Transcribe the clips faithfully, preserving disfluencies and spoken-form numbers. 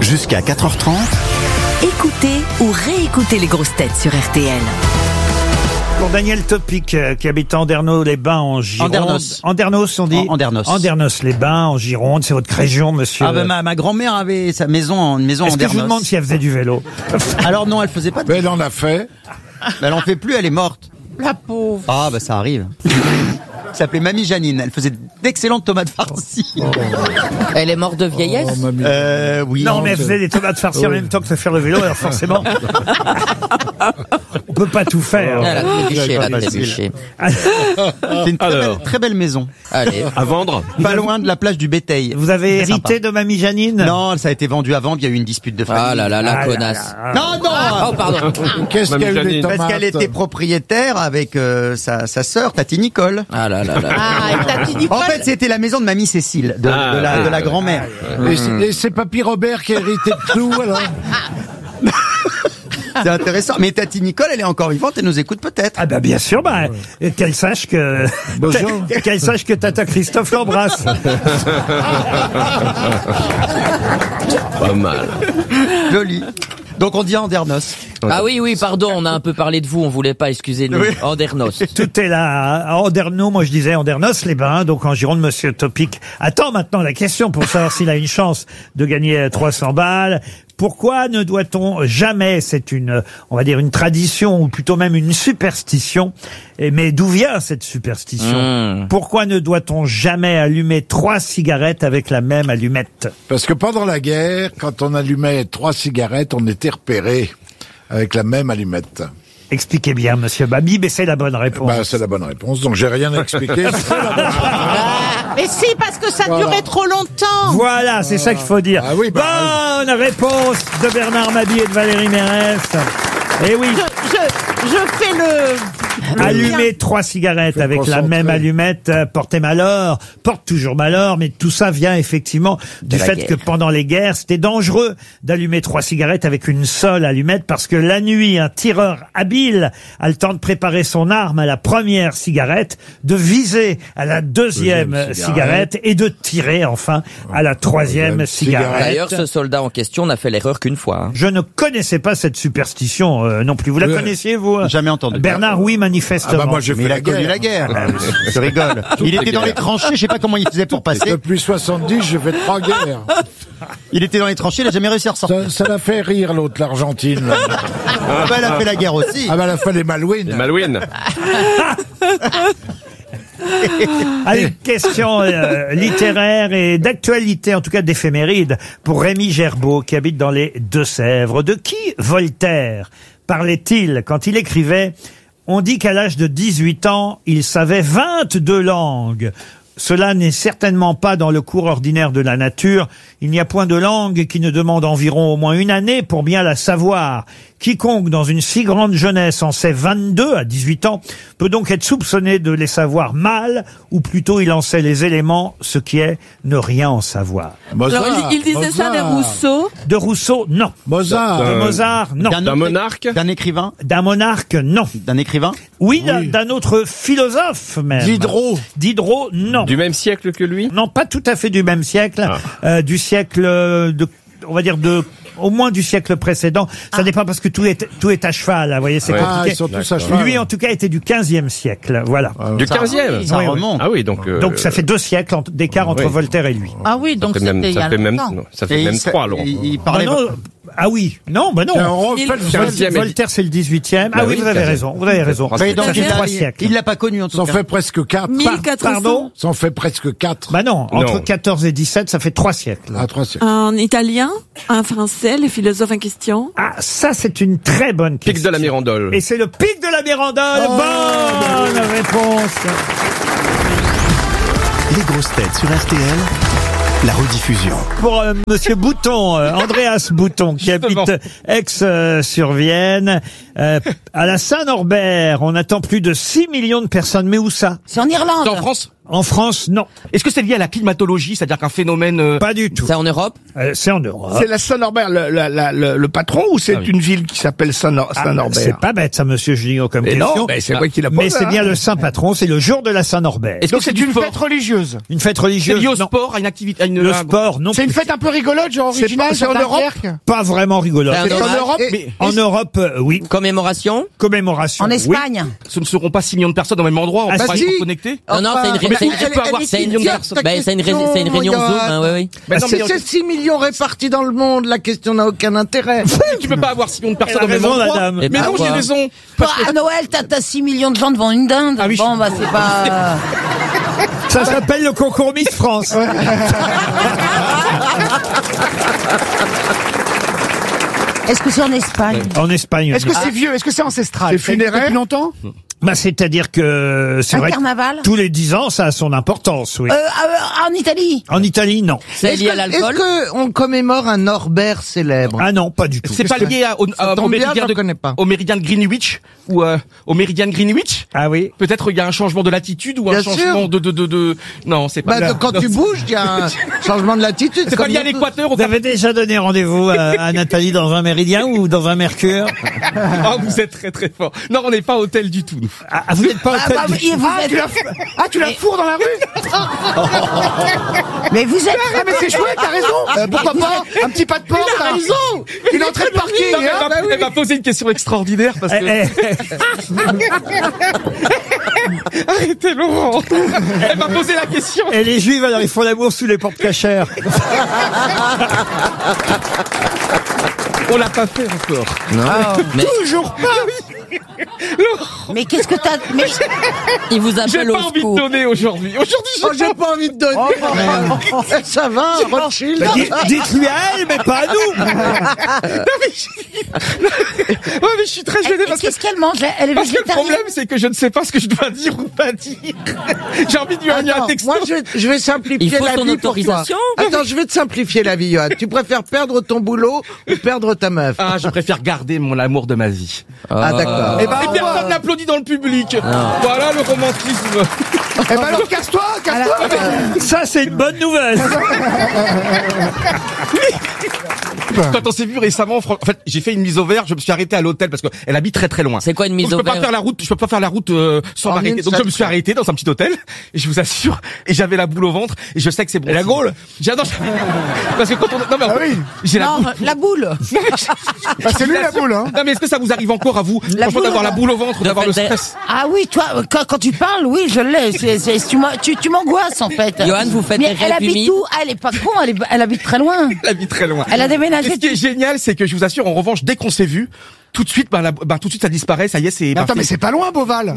Jusqu'à quatre heures trente. Écoutez ou réécoutez les grosses têtes sur R T L. Pour Daniel Topic, euh, qui habite à Andernos-les-Bains en Gironde. Andernos. Andernos, on dit. Andernos. Andernos-les-Bains en Gironde, c'est votre région, monsieur. Ah ben ma, ma grand-mère avait sa maison en une maison en Est-ce que je Andernos. vous demande si elle faisait du vélo? Alors non, elle faisait pas de... Mais elle en a fait. Mais elle en fait plus, elle est morte. La pauvre. Ah bah ça arrive. Elle s'appelait Mamie Janine, elle faisait d'excellentes tomates farcies. Elle est morte de vieillesse. Oh, mamie. Euh, oui. Non, mais elle faisait des tomates farcies en même temps que de faire le vélo, alors forcément. On peut pas tout faire. Elle a trébuché, elle a trébuché. C'est une très belle, très belle maison. Allez. À vendre? Pas loin de la plage du Béteil. Vous avez Très hérité sympa. de Mamie Janine? Non, ça a été vendu avant, il y a eu une dispute de famille. Ah là là, la Ah là connasse. là. Non, non Oh, pardon. Qu'est-ce qu'il y a eu Mamie les Janine. tomates? Parce qu'elle était propriétaire avec euh, sa, sa sœur, Tati Nicole. Ah là là là. Ah, et Tati Nicole. En fait, c'était la maison de Mamie Cécile, de, Ah, de la, ah, de la ah, grand-mère. Et c'est- Et c'est Papy Robert qui a hérité de tout, alors. C'est intéressant. Mais Tati Nicole, elle est encore vivante, elle nous écoute peut-être. Ah bah bien sûr, bah, qu'elle sache que Bonjour. qu'elle sache que Tata Christophe l'embrasse. Pas mal. Joli. Donc on dit Andernos. Ah oui, oui, pardon, on a un peu parlé de vous, on voulait pas, excusez-nous. Oui. Andernos. Tout est là. À Andernos, moi je disais Andernos-les-Bains, donc en Gironde, monsieur Topic attend maintenant la question pour savoir s'il a une chance de gagner trois cents balles. Pourquoi ne doit-on jamais, c'est une, on va dire une tradition, ou plutôt même une superstition, et mais d'où vient cette superstition? Mmh. Pourquoi ne doit-on jamais allumer trois cigarettes avec la même allumette? Parce que pendant la guerre, quand on allumait trois cigarettes, on était repéré avec la même allumette. Expliquez bien, monsieur Babi, mais c'est la bonne réponse. Bah, c'est la bonne réponse, donc j'ai rien à expliquer. C'est la bonne réponse. Mais si, parce que ça Voilà. durait trop longtemps. Voilà, c'est ça qu'il faut dire. Ah oui, bah, Bonne réponse de Bernard Mabie et de Valérie Mérès. Eh oui, Je, je, je fais le... allumer trois cigarettes Faut avec la concentrer. même allumette euh, portait malheur, porte toujours malheur, mais tout ça vient effectivement du la fait guerre. que pendant les guerres, c'était dangereux d'allumer trois cigarettes avec une seule allumette parce que la nuit, un tireur habile a le temps de préparer son arme à la première cigarette, de viser à la deuxième, Deuxième cigarette. cigarette. et de tirer enfin à la troisième Troisième cigarette. cigarette. D'ailleurs, ce soldat en question n'a fait l'erreur qu'une fois. hein. Je ne connaissais pas cette superstition euh, non plus. Vous la Oui. connaissiez, vous euh Jamais entendu. Bernard, oui, manifestement. Ah bah moi j'ai Mais fait il a la connu guerre. la guerre. Je rigole. Il était dans les tranchées, je sais pas comment il faisait pour passer. Depuis soixante-dix, j'ai fait trois guerres. Il était dans les tranchées, il a jamais réussi à ressortir. Ça, ça l'a fait rire, l'autre, l'Argentine. là. Ah bah, elle a fait la guerre aussi. Ah bah, elle a fait les Malouines. Malouine. Allez, question euh, littéraire et d'actualité, en tout cas d'éphéméride, pour Rémi Gerbeau, qui habite dans les Deux-Sèvres. De qui Voltaire parlait-il quand il écrivait « On dit qu'à l'âge de dix-huit ans, il savait vingt-deux langues ». Cela n'est certainement pas dans le cours ordinaire de la nature. Il n'y a point de langue qui ne demande environ au moins une année pour bien la savoir. Quiconque dans une si grande jeunesse en sait vingt-deux à dix-huit ans peut donc être soupçonné de les savoir mal, ou plutôt il en sait les éléments, ce qui est ne rien en savoir. Mozart, Alors, il, il disait ça de Mozart. Rousseau. De Rousseau, non. Mozart. De Euh, Mozart, non. D'un D'un autre- monarque? D'un écrivain. D'un monarque, non. D'un écrivain. Oui, d'un Oui. d'un autre philosophe même. Diderot. Diderot, non. Du même siècle que lui? Non, pas tout à fait du même siècle, Ah. euh, du siècle de, on va dire de, au moins du siècle précédent. Ça dépend parce que tout est, tout est à cheval, là, vous voyez, c'est Ouais. Ah, compliqué. ils sont tous à D'accord. cheval. Lui, en tout cas, était du quinzième siècle, voilà. Du Ça- quinzième? Ça Oui, oui. remonte. Ah oui, donc... euh, Donc ça fait deux siècles en- d'écart entre oui. Voltaire et lui. Ah oui, ça donc fait c'était même, il y ça a fait même, longtemps. non, ça Et fait même il sa- trois, alors. il, il Ah, parlait. non, ah oui, non, bah non. Et on refait le quinzième. Voltaire, c'est le dix-huitième. Ah Bah oui, oui, vous avez quinzième. raison, vous avez raison. Oui, Oui, donc Ça fait il trois a- siècles. il l'a pas connu en tout Ça en cas. fait presque quatre. Pardon? mille quatre cents. Ça en fait presque quatre. Bah non, entre Non. quatorze et dix-sept, ça fait trois siècles. À trois siècles. Un italien, un français, les philosophes en question. Ah, ça, c'est une très bonne question. Pic de la Mirandole. Et c'est le pic de la Mirandole. Oh, Bonne réponse. Les grosses têtes sur R T L. La rediffusion. Pour euh, Monsieur Bouton, euh, Andreas Bouton, qui Justement. habite Aix-sur-Vienne, euh, à la Saint-Norbert, on attend plus de six millions de personnes. Mais où ça? C'est en Irlande. C'est en France? En France, non. Est-ce que c'est lié à la climatologie, c'est-à-dire qu'un phénomène... euh, Pas du tout. C'est en Europe? Euh, c'est en Europe. C'est la Saint-Norbert, le, la- la- le, le patron, ou c'est Ah oui. une ville qui s'appelle Saint-Nor- Ah, Saint-Norbert? c'est pas bête ça, monsieur Junio, comme Mais question. non, mais c'est moi qui l'a Mais posé, c'est hein. bien le saint patron, c'est le jour de la Saint-Norbert. Est-ce que c'est du sport? religieuse. Une fête C'est religieuse, lié au non. sport, à une activité, à une... Le un- sport, non. C'est une fête un peu rigolote, genre C'est originale, pas- c'est en genre Europe Dunkerque. Pas vraiment rigolo. C'est un C'est en hommage. Europe, Et- mais... En Europe, euh, oui. Commémoration? Commémoration. En oui. Espagne. Ce ne seront pas six millions de personnes au même endroit, on Ah, pourra si. être connectés? Non, non, c'est une, ré- mais c'est une, elle- tu peux avoir elle- six c'est une, millions de ré- personnes. ben, c'est une, ré- c'est une réunion Yann. Zoom, hein, oui, oui. Ben non, c'est mais c'est six millions répartis dans le monde, la question n'a aucun intérêt. tu peux pas avoir six millions de personnes Elle a au même raison, la endroit. dame. Mais Eh ben, non, j'ai quoi. raison. Toi, à Noël, t'as, t'as six millions de gens devant une dinde. Ah oui, bon, je- bah, c'est pas... Ça s'appelle le concours Miss France. Est-ce que c'est en Espagne? En Espagne. Est-ce que non. c'est vieux? Est-ce que c'est ancestral? C'est funéraire Depuis longtemps? Bah, c'est-à-dire que c'est Un vrai que carnaval? tous les dix ans, ça a son importance, oui. Euh, euh, en Italie? En Italie, non. C'est lié à l'alcool? qu'on commémore un Norbert célèbre? Ah non, pas du tout. C'est pas lié à- au, à- au tombe bien, méridien je de, connais pas. au méridien de Greenwich ou euh, au méridien de Greenwich. Ah oui. Peut-être il y a un changement de latitude ou un Bien changement sûr. de, de de de. Non, c'est pas. Bah, là. quand Non, tu c'est- bouges, il y a un changement de latitude. C'est pas comme lié à nous tous. l'équateur. Au Vous avez déjà donné rendez-vous à, à Nathalie dans un méridien ou dans un mercure? Ah, vous êtes très très fort. Non, on n'est pas hôtel du tout. Nous. Ah, vous n'êtes pas Ah, hôtel bah, du- et vous Ah, êtes... tu la, ah, tu la fourres dans la rue? Mais vous êtes... Ah, mais c'est chouette, t'as raison. Euh, pourquoi pas? Un petit pas de porte. Il a hein. raison. Une entrée de parking. Non, mais hein. elle m'a- elle m'a posé une question extraordinaire parce que. Eh, eh, Arrêtez Laurent. Elle m'a posé la question. et les juifs, alors, ils font l'amour sous les portes cachères. On l'a pas fait encore. Mais Toujours pas. Mais qu'est-ce que t'as... Mais... il vous J'ai appelle pas au envie de secours. donner aujourd'hui. Aujourd'hui, Oh, j'ai j'ai pas envie de donner. Eh, ça va, Rothschild. Bah, di- dites-lui à elle, mais pas à nous. Non, mais je... Ouais, mais je suis très gêné Et parce que. qu'est-ce qu'elle mange? Elle est Parce que le végétarienne? problème, c'est que je ne sais pas ce que je dois dire ou pas dire. J'ai envie de lui envoyer un Attends, texto. moi, je vais, je vais simplifier Il faut la son vie pour toi. autorisation. Attends, je vais te simplifier la vie, Johan. Tu préfères perdre ton boulot ou perdre ta meuf? Ah, je préfère garder mon amour de ma vie. Ah, d'accord. Eh ben, Et personne n'applaudit dans le public. Voilà le romantisme. Eh ben alors, casse-toi, casse-toi. Ça, c'est une bonne nouvelle. Quand on s'est vu récemment, fran- en fait, j'ai fait une mise au vert. Je me suis arrêté à l'hôtel parce qu'elle habite très très loin. C'est quoi une mise Donc, je au peux pas vert? faire la route. Je peux pas faire la route euh, sans En m'arrêter. une Donc je seule me suis fois. arrêté dans un petit hôtel. Et je vous assure. Et j'avais la boule au ventre. Et je sais que c'est bon. Et la gaule. J'adore. Parce que quand on. Non mais Ah oui. j'ai la Non, boule. la boule. Bah, c'est lui la boule, hein. Non mais est-ce que ça vous arrive encore à vous, La franchement, boule, d'avoir la là. boule au ventre, De d'avoir le fait, stress? Ah oui, toi, quand, quand tu parles, oui, je l'ai. C'est, c'est, tu, m'as- tu, tu m'angoisses, en fait. Johan, vous faites Mais des elle rêves habite humides? où? Ah, elle est pas con, elle, est, elle habite très loin. La vie très loin. Elle a déménagé. Et ce qui est génial, c'est que je vous assure, en revanche, dès qu'on s'est vu, tout de suite, bah, la- bah, tout de suite, ça disparaît, ça y est, c'est. Mais bah, attends, mais c'est pas loin, Beauval.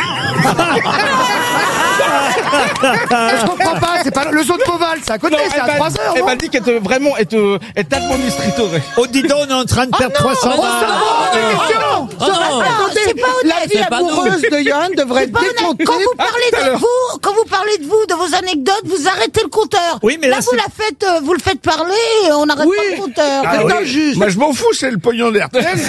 Je comprends pas, c'est pas le zoo de Beauval, c'est à côté, Non, c'est elle à m'a- trois heures, Elle non? m'a dit qu'elle te, vraiment, elle te, elle t'administrerait. Oh, dis donc, on est en train de perdre trois cents Oh, balles. non, Oh non. non, c'est pas La honnête. vie c'est pas nous. amoureuse de Johan devrait C'est être pas honnête. décomptée. Quand vous parlez tout à de l'heure. vous, quand vous parlez de vous, de vos anecdotes, vous arrêtez le compteur. Oui, mais là, vous c'est- la faites, euh, vous le faites parler, et on n'arrête Oui. pas le compteur. Ah C'est oui. injuste. Moi, je m'en fous, c'est le pognon d'R T L.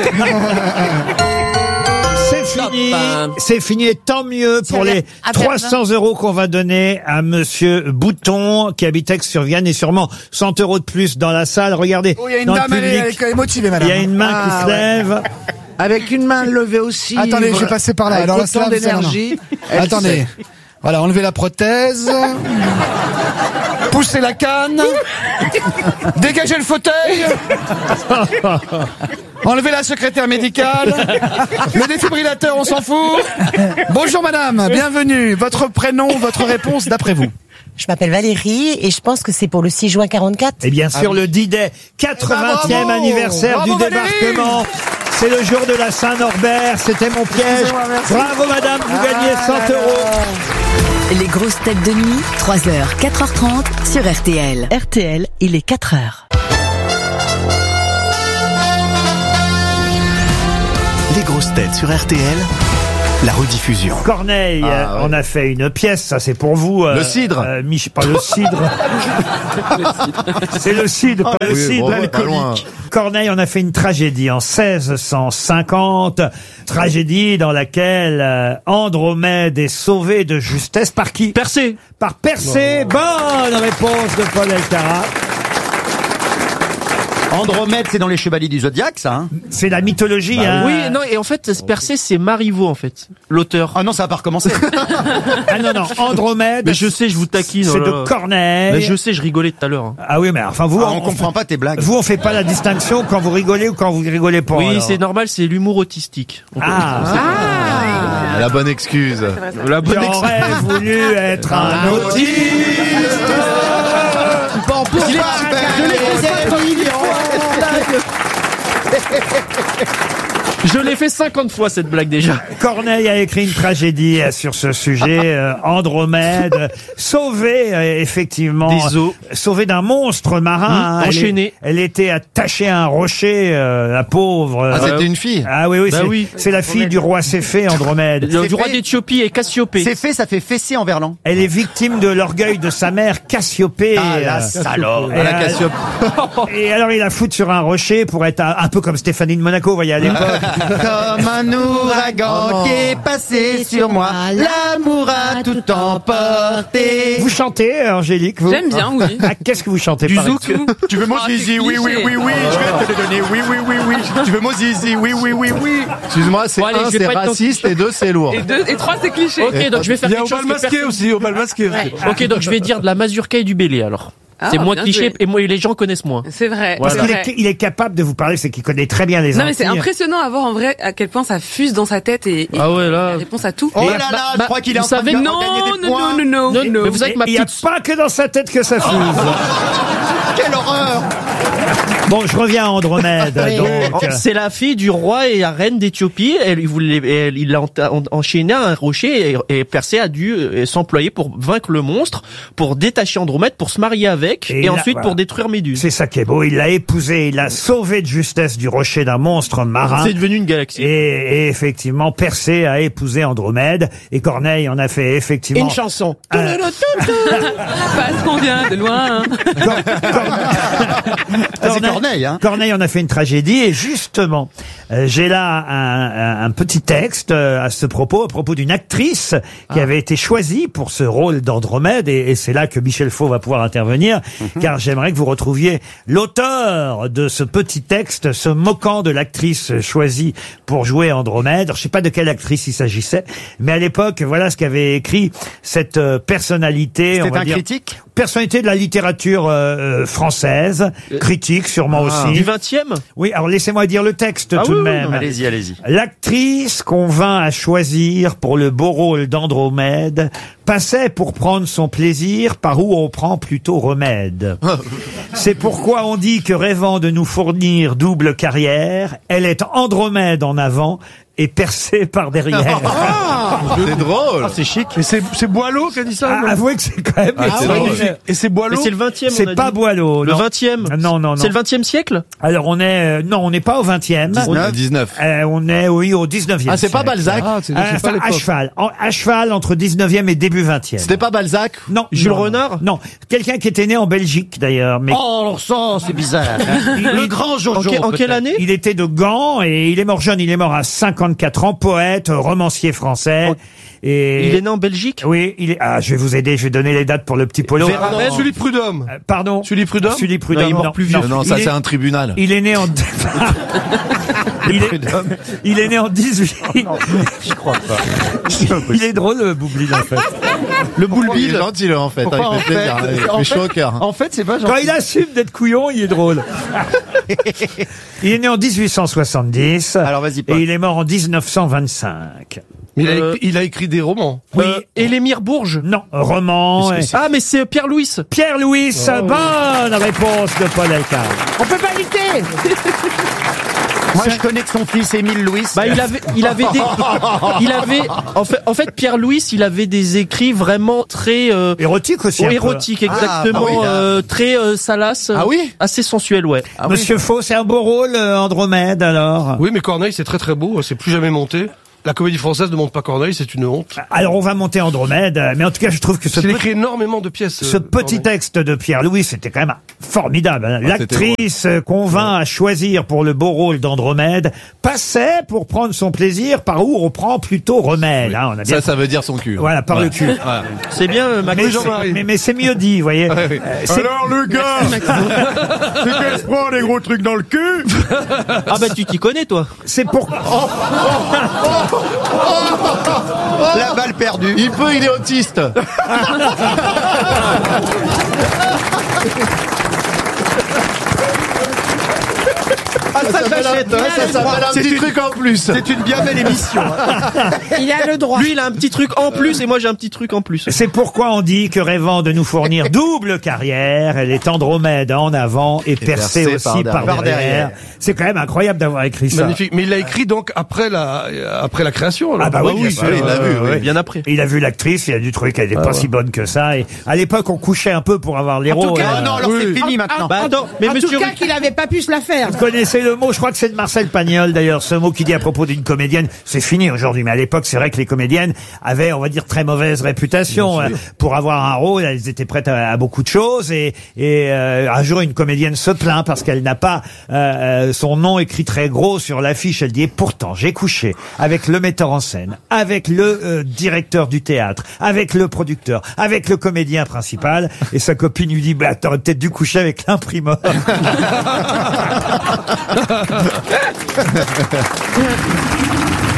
C'est fini, Top. c'est fini, et tant mieux pour C'est les à- à trois cents euros qu'on va donner à Monsieur Bouton, qui habite Aix-sur-Vienne, et sûrement cent euros de plus dans la salle. Regardez, Oh, il y a une dans dame, le elle est, public, elle est motivée, il madame. y a une main qui Ah, se ouais. lève. Avec une main levée aussi. Attendez, je vais passer par là. Avec Alors là, autant ça, c'est- d'énergie. Elle Attendez. sait. Voilà, enlevez la prothèse. Poussez la canne. Dégagez le fauteuil. Enlevez la secrétaire médicale. Le défibrillateur, on s'en fout. Bonjour madame, bienvenue. Votre prénom, votre réponse d'après vous. Je m'appelle Valérie et je pense que c'est pour le six juin quarante-quatre. Et bien sûr, le D-Day, quatre-vingtième Eh ben, bravo. anniversaire Bravo, du Valérie. débarquement. C'est le jour de la Saint-Norbert, c'était mon piège. Excusez-moi, merci. Bravo madame, vous gagnez Ah cent là euros. Les grosses têtes de nuit, trois heures, quatre heures trente sur R T L. R T L, il est quatre heures. Les grosses têtes sur R T L. la rediffusion. Corneille Ah, euh, ouais. en a fait une pièce, ça c'est pour vous. Le cidre. Euh, Mich- pas le cidre. C'est le cidre, pas le Oui, cidre. bon, pas loin. Corneille en a fait une tragédie en seize cent cinquante. Tragédie dans laquelle euh, Andromède est sauvé de justesse par qui? Persée. Par Persée. Bonne réponse de Paul Elkarat. Andromède, c'est dans les Chevaliers du Zodiaque, ça, hein? C'est la mythologie, Bah hein. Oui, non, et en fait, Persée, c'est Marivaux, en fait. L'auteur. Ah non, ça va pas recommencer. Ah non, non, Andromède. Mais je sais, je vous taquine. C'est oh là de là. Corneille. Mais je sais, je rigolais tout à l'heure. hein. Ah oui, mais enfin vous, Ah, on comprend pas tes blagues. Vous, on fait pas la distinction quand vous rigolez ou quand vous rigolez pas. Oui, alors. c'est normal, c'est l'humour autistique. On peut- Ah, La bonne excuse. La bonne ex- j'aurais voulu être un autiste. Bon, pour Il est ça, super, je l'ai il est fait cinquante mille fois. Je l'ai fait cinquante fois, cette blague, déjà. Corneille a écrit une tragédie euh, sur ce sujet. euh, Andromède, sauvée euh, effectivement, Des eaux. euh, sauvée d'un monstre marin. Mmh, hein. Elle enchaînée. est- Elle, était attachée à un rocher, euh, la pauvre. Ah, Euh, c'était une fille. ah oui, oui, Bah c'est oui. c'est la fille du roi Céphée, Andromède. Le- Du roi fait. d'Éthiopie et Cassiopée. C'est fait, ça fait fesser en verlan. Elle est victime de l'orgueil de sa mère, Cassiopée. Ah, la euh, salope. et, À la euh, Cassiope. et alors il la fout sur un rocher pour être un, un peu comme Stéphanie de Monaco, vous voyez, à l'époque. Comme un ouragan qui est passé sur moi, l'amour a tout emporté. Vous chantez, euh, Angélique, vous? J'aime bien, oui. Ah, qu'est-ce que vous chantez Du par zouk. exemple Tu veux mon Ah, c'est zizi? Oui, oui, cliché. oui, oui, je vais te le donner. Oui, oui, oui, oui. Tu veux mon zizi? Oui, oui, oui, oui. Excuse-moi, c'est Bon, allez, un, je vais c'est pas être raciste, et deux, c'est lourd. Et deux, et trois, c'est cliché. Ok, donc je vais faire quelque chose que personne- aussi, au bal masqué. Ok, donc je vais dire de la mazurka et du bélé, alors. Ah, c'est moins bien cliché joué. et moi, les gens connaissent moins. C'est vrai. Parce c'est qu'il vrai. est, il est capable de vous parler, c'est qu'il connaît très bien les Non mais c'est Antilles. impressionnant à voir en vrai à quel point ça fuse dans sa tête et, et Ah ouais, là. la réponse à tout. Oh Et- là là, bah, je bah, crois qu'il est en vous train de savez- gagner Non, des non, points. non, non, Non, non. mais vous savez que ma Il n'y a petite... pas que dans sa tête que ça fuse. Quelle horreur! Bon, je reviens à Andromède. Oui. Donc, Oh, c'est la fille du roi et la reine d'Éthiopie. Elle, il voulait, elle- il l'a en- en- enchaîné à un rocher et, et Persée a dû euh, s'employer pour vaincre le monstre, pour détacher Andromède, pour se marier avec Et et, là, ensuite voilà. pour détruire Méduse. c'est ça qui est beau. Il l'a épousée, il l'a sauvée de justesse du rocher d'un monstre marin. C'est devenu une galaxie. Et, et effectivement, Persée a épousé Andromède. Et Corneille en a fait effectivement... Une chanson. Euh, Parce qu'on vient de loin. Ah, c'est Corneille, hein. Corneille en a fait une tragédie et justement, euh, j'ai là un, un- un petit texte euh, à ce propos, à propos d'une actrice qui avait été choisie pour ce rôle d'Andromède et, et c'est là que Michel Faux va pouvoir intervenir car j'aimerais que vous retrouviez l'auteur de ce petit texte se moquant de l'actrice choisie pour jouer Andromède. Je sais pas de quelle actrice il s'agissait, mais à l'époque, voilà ce qu'avait écrit cette euh, personnalité. on C'était va un dire, critique? personnalité de la littérature euh, euh, française, critique sûrement aussi. Du vingtième. Oui, alors laissez-moi dire le texte Ah tout oui, de oui, même. non, mais Allez-y, allez-y. L'actrice qu'on vint à choisir pour le beau rôle d'Andromède passait pour prendre son plaisir par où on prend plutôt remède. C'est pourquoi on dit que rêvant de nous fournir double carrière, elle est Andromède en avant et Persée par derrière. C'est drôle. C'est chic. Et c'est, c'est Boileau qui a dit ça? Ah, non avouez que c'est quand même... Ah, c'est extraordinaire. drôle. Et c'est Boileau? Mais c'est le vingtième. on C'est a pas dit. Boileau, Le non. vingtième. Non, non, non. C'est le vingtième siècle. Alors on est... euh, non, on n'est pas au vingtième. dix-neuf. dix-neuf. Euh, on est, oui, au dix-neuvième. Ah, c'est pas siècle. Balzac. Ah, c'est, Euh, c'est pas enfin, à l'époque. cheval. En- à cheval entre dix-neuvième et début vingtième. C'était pas Balzac. Non. Jules non, non. Renard Non. Quelqu'un qui était né en Belgique, d'ailleurs. Mais Oh, alors ça, c'est bizarre. Le grand En, Jojo. que- en quelle peut-être. année? il était de Gand et il est mort jeune. Il est mort à cinquante-quatre ans. Poète, romancier français. Et... Il est né en Belgique. Oui, il est... Ah, je vais vous aider. Je vais donner les dates pour le petit polo. Verhaeren. Sully Prudhomme. Euh, Pardon. Sully Prudhomme? Sully Prudhomme. Non, il est mort plus vieux. Non, ça Il c'est est- un tribunal. Il est né en... il, est... il est né en dix-huit... Je crois pas. Il est drôle, le Boublil, en fait. Le boule Il est gentil là, en fait. Pourquoi, hein, il en fait plaisir. fait, Il en fait fait- chaud au cœur. En fait, c'est pas Quand gentil. il assume d'être couillon, il est drôle. Il est né en dix-huit cent soixante-dix. Alors, vas-y, Paul. Et il est mort en dix-neuf cent vingt-cinq. Mais il a, Euh, écrit, il a écrit des romans. Oui. Euh, Élémir Bourges. Non, roman. et- Ah, mais c'est Pierre-Louis. Pierre-Louis, bonne réponse de Paul Elkarat. On peut pas lutter. Moi, je connais que son fils Émile Louis. Bah, il avait, il avait des, il avait, en fait, en fait, Pierre-Louis, il avait des écrits vraiment très, euh, Érotique aussi. un peu. érotiques, Ah, exactement, bah oui, là. euh, très euh, salaces. Ah oui? Assez sensuels, ouais. Monsieur Faux, c'est un beau rôle, euh, Andromède, alors. Oui, mais Corneille, c'est très très beau. C'est plus jamais monté. La comédie française ne monte pas Corneille, c'est une honte. Alors on va monter Andromède, euh, mais en tout cas je trouve que ce, Il petit, écrit énormément de pièces. ce euh, petit texte de Pierre-Louis, c'était quand même formidable. hein. Ah, c'était L'actrice euh, qu'on vint à choisir pour le beau rôle d'Andromède passait pour prendre son plaisir par où on prend plutôt remède. hein. On a bien Ça, ça veut dire son cul. Voilà, par Ouais. le cul. Voilà. C'est bien, euh, Mais, Macron. c'est- mais, mais c'est mieux dit, vous voyez. Ouais, oui. Euh, c'est- Alors le gars, c'est qu'elle se prend des gros trucs dans le cul. Ah bah tu t'y connais toi. C'est pour... La balle perdue. Il peut, il est autiste. Ah, ça s'achète. Ouais, ça s'appelle un petit truc en plus. C'est une bien belle émission. hein. Il a le droit. Lui il a un petit truc en plus et moi j'ai un petit truc en plus. C'est pourquoi on dit que rêvant de nous fournir double carrière, elle est Andromède en avant et, percée percée aussi par par derrière. derrière. C'est quand même incroyable d'avoir écrit ça. Magnifique. Mais il l'a écrit donc après la, après la création. alors. Ah bah oui, bien sûr. il l'a vu, oui. Bien après. Il a vu l'actrice, il a dû trouver qu'elle n'était pas si bonne que ça. Et à l'époque, on couchait un peu pour avoir les En tout rôles. cas, hein. Ah non, alors c'est fini maintenant. Bah attends, mais en monsieur tout cas, qu'il avait pas pu se la faire. Vous connaissez le mot, je crois que c'est de Marcel Pagnol d'ailleurs, ce mot qui dit à propos d'une comédienne, c'est fini aujourd'hui, mais à l'époque c'est vrai que les comédiennes avaient, on va dire, très mauvaise réputation. Euh, Pour avoir un rôle, elles étaient prêtes à, à beaucoup de choses et, et euh, un jour une comédienne se plaint parce qu'elle n'a pas euh, son nom écrit très gros sur l'affiche. Elle dit, et pourtant j'ai couché avec le metteur en scène, avec le euh, directeur du théâtre, avec le producteur, avec le comédien principal, et sa copine lui dit, bah t'aurais peut-être dû coucher avec l'imprimeur.